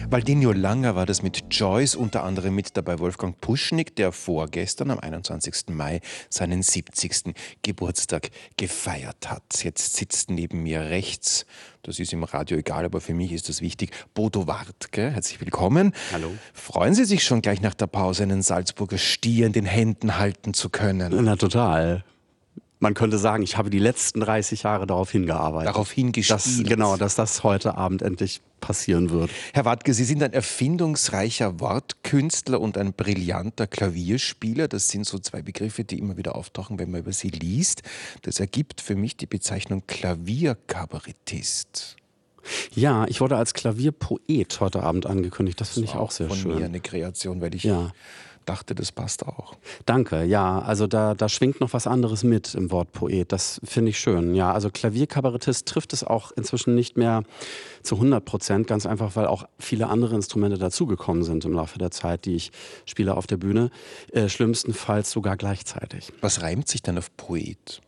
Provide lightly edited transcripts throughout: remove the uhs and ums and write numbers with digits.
Baldinho Langer war das mit Joyce, unter anderem mit dabei Wolfgang Puschnig, der vorgestern am 21. Mai seinen 70. Geburtstag gefeiert hat. Jetzt sitzt neben mir rechts, das ist im Radio egal, aber für mich ist das wichtig, Bodo Wartke. Herzlich willkommen. Hallo. Freuen Sie sich schon gleich nach der Pause, einen Salzburger Stier in den Händen halten zu können? Na total. Man könnte sagen, ich habe die letzten 30 Jahre darauf hingearbeitet. Darauf hingespielt. Dass das heute Abend endlich passieren wird. Herr Wartke, Sie sind ein erfindungsreicher Wortkünstler und ein brillanter Klavierspieler. Das sind so zwei Begriffe, die immer wieder auftauchen, wenn man über Sie liest. Das ergibt für mich die Bezeichnung Klavierkabarettist. Ja, ich wurde als Klavierpoet heute Abend angekündigt. Das finde ich auch sehr schön. Von mir eine Kreation, weil ich dachte, das passt auch. Danke, ja, also da schwingt noch was anderes mit im Wort Poet, das finde ich schön. Ja, also Klavierkabarettist trifft es auch inzwischen nicht mehr zu 100%, ganz einfach, weil auch viele andere Instrumente dazugekommen sind im Laufe der Zeit, die ich spiele auf der Bühne, schlimmstenfalls sogar gleichzeitig. Was reimt sich denn auf Poet?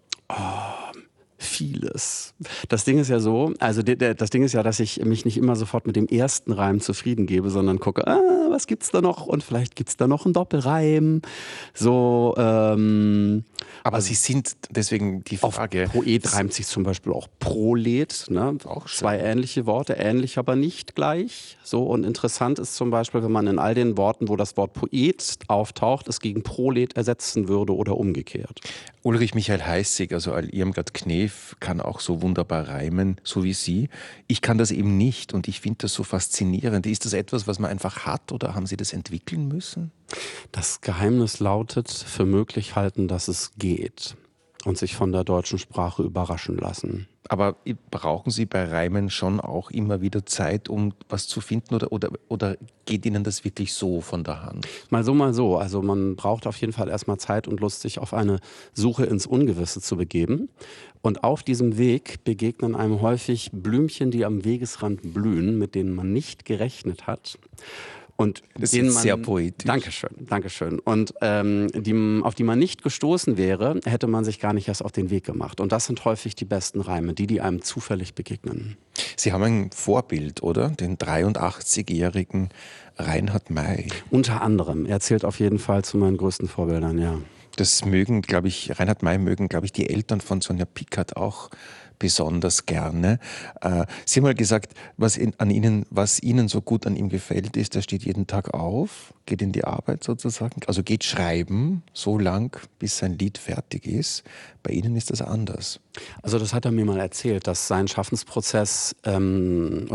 Vieles. Das Ding ist ja so, also das Ding ist ja, dass ich mich nicht immer sofort mit dem ersten Reim zufrieden gebe, sondern gucke, was gibt's da noch? Und vielleicht gibt's da noch einen Doppelreim. So, aber Sie sind, deswegen die Frage. Auf Poet reimt sich zum Beispiel auch Prolet, ne? Auch zwei ähnliche Worte, ähnlich, aber nicht gleich. So, und interessant ist zum Beispiel, wenn man in all den Worten, wo das Wort Poet auftaucht, es gegen Prolet ersetzen würde oder umgekehrt. Ulrich Michael Heißig, also Irmgard Knef, kann auch so wunderbar reimen, so wie Sie. Ich kann das eben nicht und ich finde das so faszinierend. Ist das etwas, was man einfach hat oder haben Sie das entwickeln müssen? Das Geheimnis lautet, für möglich halten, dass es geht und sich von der deutschen Sprache überraschen lassen. Aber brauchen Sie bei Reimen schon auch immer wieder Zeit, um was zu finden oder geht Ihnen das wirklich so von der Hand? Mal so, mal so. Also man braucht auf jeden Fall erstmal Zeit und Lust, sich auf eine Suche ins Ungewisse zu begeben. Und auf diesem Weg begegnen einem häufig Blümchen, die am Wegesrand blühen, mit denen man nicht gerechnet hat. Und das ist sehr poetisch. Dankeschön. Und auf die man nicht gestoßen wäre, hätte man sich gar nicht erst auf den Weg gemacht. Und das sind häufig die besten Reime, die einem zufällig begegnen. Sie haben ein Vorbild, oder? Den 83-jährigen Reinhard May. Unter anderem. Er zählt auf jeden Fall zu meinen größten Vorbildern, ja. Das mögen, glaube ich, Reinhard May mögen, glaube ich, die Eltern von Sonja Pickert auch besonders gerne. Sie haben mal gesagt, was Ihnen so gut an ihm gefällt, ist, er steht jeden Tag auf, geht in die Arbeit sozusagen, also geht schreiben so lang, bis sein Lied fertig ist. Bei Ihnen ist das anders. Also das hat er mir mal erzählt, dass sein Schaffensprozess oder